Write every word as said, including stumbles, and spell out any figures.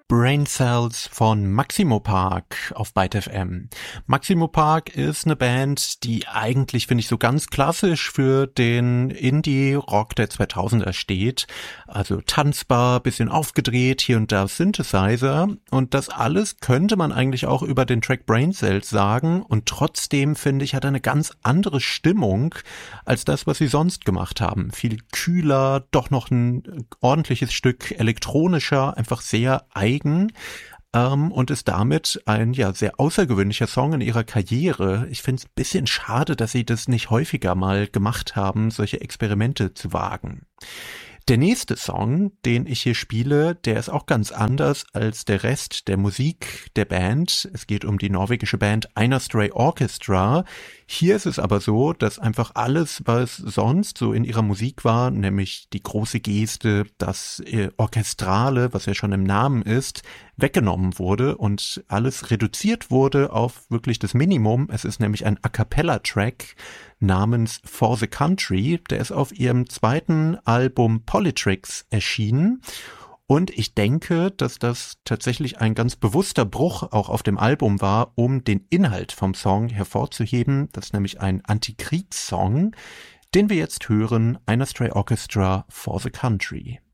Brain Cells von Maximo Park auf Byte F M. Maximo Park ist eine Band, die eigentlich, finde ich, so ganz klassisch für den Indie-Rock der zweitausender steht. Also tanzbar, bisschen aufgedreht, hier und da Synthesizer. Und das alles könnte man eigentlich auch über den Track Brain Cells sagen. Und trotzdem, finde ich, hat er eine ganz andere Stimmung als das, was sie sonst gemacht haben. Viel kühler, doch noch ein ordentliches Stück elektronischer, einfach sehr eigen. Ähm, und ist damit ein ja sehr außergewöhnlicher Song in ihrer Karriere. Ich finde es ein bisschen schade, dass sie das nicht häufiger mal gemacht haben, solche Experimente zu wagen. Der nächste Song, den ich hier spiele, der ist auch ganz anders als der Rest der Musik der Band. Es geht um die norwegische Band Einar Stray Orchestra. Hier ist es aber so, dass einfach alles, was sonst so in ihrer Musik war, nämlich die große Geste, das äh, Orchestrale, was ja schon im Namen ist, weggenommen wurde und alles reduziert wurde auf wirklich das Minimum. Es ist nämlich ein A-Cappella-Track namens For the Country. Der ist auf ihrem zweiten Album Polytricks erschienen. Und ich denke, dass das tatsächlich ein ganz bewusster Bruch auch auf dem Album war, um den Inhalt vom Song hervorzuheben. Das ist nämlich ein Antikriegssong, den wir jetzt hören, Einar Stray Orchestra For the Country.